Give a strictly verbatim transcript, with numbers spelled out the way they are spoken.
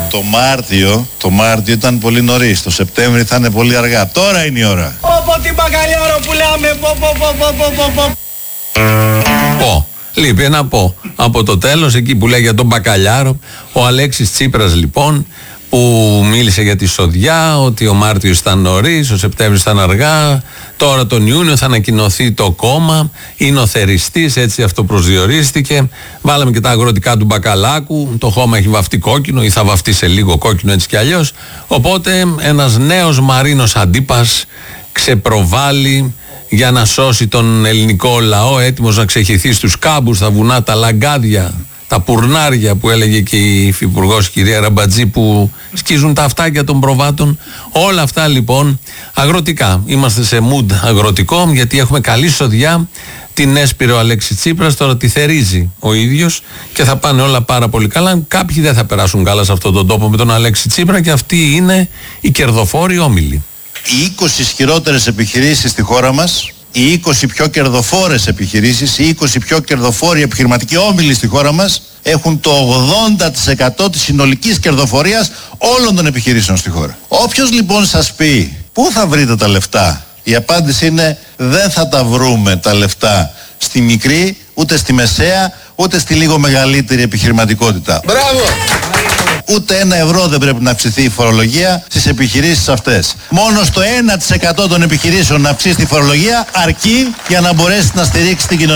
Το Μάρτιο, το Μάρτιο ήταν πολύ νωρίς, το Σεπτέμβρη θα είναι πολύ αργά. Τώρα είναι η ώρα. Πω την μπακαλιάρο που λέμε, πω πω πω πω πω πω. Πω. Λείπει ένα πω. Από το τέλος, εκεί που λέει για τον μπακαλιάρο, ο Αλέξης Τσίπρας λοιπόν, που μίλησε για τη σοδιά, ότι ο Μάρτιος ήταν νωρίς, ο Σεπτέμβριος ήταν αργά, τώρα τον Ιούνιο θα ανακοινωθεί το κόμμα, είναι ο θεριστής, έτσι αυτό προσδιορίστηκε. Βάλαμε και τα αγροτικά του μπακαλάκου, το χώμα έχει βαφτεί κόκκινο ή θα βαφτεί σε λίγο κόκκινο έτσι κι αλλιώς. Οπότε ένας νέος Μαρίνος Αντίπας ξεπροβάλλει για να σώσει τον ελληνικό λαό, έτοιμος να ξεχυθεί στους κάμπους, τα βουνά, τα λαγκάδια, τα πουρνάρια που έλεγε και η υφυπουργός κυρία Ραμπατζή, που σκίζουν τα αυτάκια των προβάτων. Όλα αυτά λοιπόν αγροτικά. Είμαστε σε mood αγροτικό, γιατί έχουμε καλή σοδιά. Την έσπηρε ο Αλέξης Τσίπρας, τώρα τη θερίζει ο ίδιος και θα πάνε όλα πάρα πολύ καλά. Κάποιοι δεν θα περάσουν καλά σε αυτόν τον τόπο με τον Αλέξη Τσίπρα, και αυτοί είναι οι κερδοφόροι όμιλοι. Οι είκοσι ισχυρότερες επιχειρήσεις στη χώρα μας, οι είκοσι πιο κερδοφόρες επιχειρήσεις, οι είκοσι πιο κερδοφόροι επιχειρηματικοί όμιλοι στη χώρα μας έχουν το ογδόντα τοις εκατό της συνολικής κερδοφορίας όλων των επιχειρήσεων στη χώρα. Όποιος λοιπόν σας πει πού θα βρείτε τα λεφτά, η απάντηση είναι δεν θα τα βρούμε τα λεφτά στη μικρή, ούτε στη μεσαία, ούτε στη λίγο μεγαλύτερη επιχειρηματικότητα. Μπράβο! Ούτε ένα ευρώ δεν πρέπει να αυξηθεί η φορολογία στις επιχειρήσεις αυτές. Μόνο στο ένα τοις εκατό των επιχειρήσεων να αυξήσει τη φορολογία αρκεί για να μπορέσει να στηρίξει την κοινωνία.